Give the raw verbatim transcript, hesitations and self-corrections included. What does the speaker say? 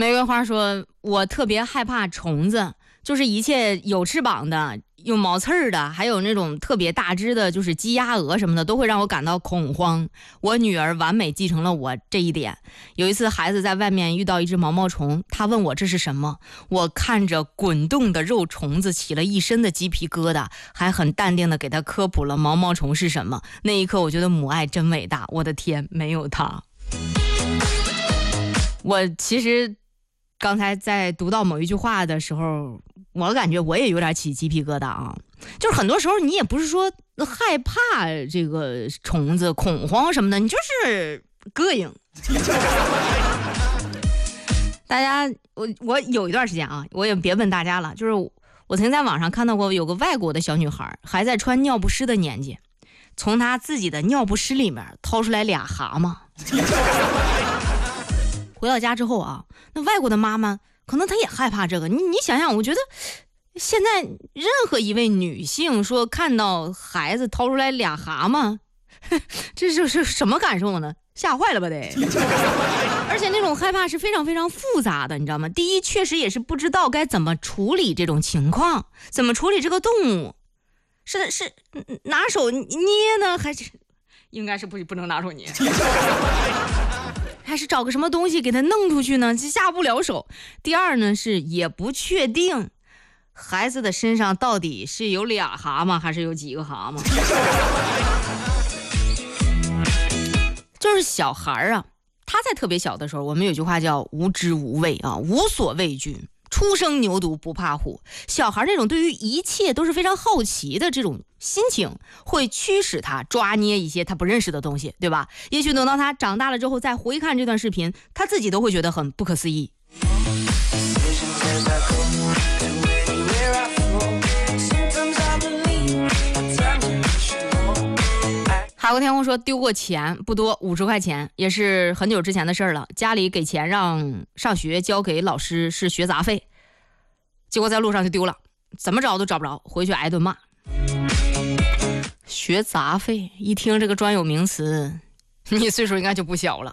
玫瑰花说，我特别害怕虫子，就是一切有翅膀的、有毛刺儿的，还有那种特别大只的，就是鸡鸭鹅什么的，都会让我感到恐慌。我女儿完美继承了我这一点。有一次孩子在外面遇到一只毛毛虫，他问我这是什么，我看着滚动的肉虫子起了一身的鸡皮疙瘩，还很淡定的给他科普了毛毛虫是什么。那一刻我觉得母爱真伟大，我的天，没有他。我其实刚才在读到某一句话的时候，我感觉我也有点起鸡皮疙瘩啊。就是很多时候你也不是说害怕这个虫子恐慌什么的，你就是膈应。大家我我有一段时间啊，我也别问大家了，就是我曾经在网上看到过有个外国的小女孩还在穿尿不湿的年纪，从她自己的尿不湿里面掏出来俩蛤蟆。回到家之后啊，那外国的妈妈可能她也害怕这个。你你想想，我觉得现在任何一位女性说看到孩子掏出来俩蛤蟆，这就是什么感受呢？吓坏了吧得。而且那种害怕是非常非常复杂的，你知道吗？第一，确实也是不知道该怎么处理这种情况，怎么处理这个动物，是是拿手捏呢，还是应该是不不能拿手捏？还是找个什么东西给他弄出去呢？下不了手。第二呢，是也不确定孩子的身上到底是有俩蛤蟆还是有几个蛤蟆。就是小孩啊，他在特别小的时候，我们有句话叫无知无畏啊，无所畏惧，初生牛犊不怕虎。小孩那种对于一切都是非常好奇的这种心情，会驱使他抓捏一些他不认识的东西，对吧？也许等到他长大了之后再回看这段视频，他自己都会觉得很不可思议。海阔天空说丢过钱不多，五十块钱，也是很久之前的事了。家里给钱让上学交给老师是学杂费，结果在路上就丢了，怎么找都找不着，回去挨顿骂。学杂费，一听这个专有名词，你岁数应该就不小了。